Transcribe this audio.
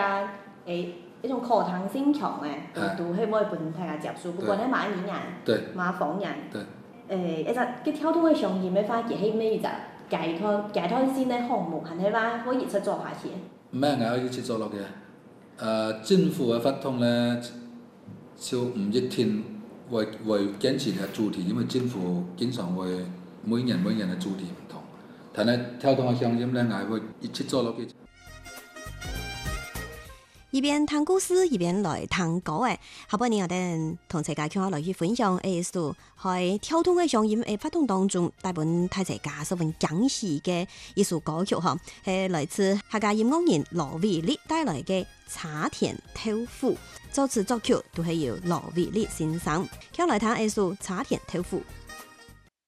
家一种可糖性强的，都係可以俾大家接受。不管你買語言、買方言，一隻嘅跳動嘅商業嘅話，其實咩就階段性嘅項目，係咪話可以一直做下去？ 唔係，我一直做落嘅。政府嘅發通咧，就唔一定會堅持嘅主題，因為政府經常會每年嘅主題唔同。但係跳動嘅商業咧，我會一直做落嘅。 一邊談故事，一邊來談歌誒。下半年我哋同大家傾下來去分享數喺跳動嘅商業誒發動當中，帶本大家十分驚喜嘅一首歌曲嗬，係來自客家音樂人羅偉力帶來嘅《茶田豆腐》，作詞作曲都係由羅偉力先生。傾來談一首《茶田豆腐》。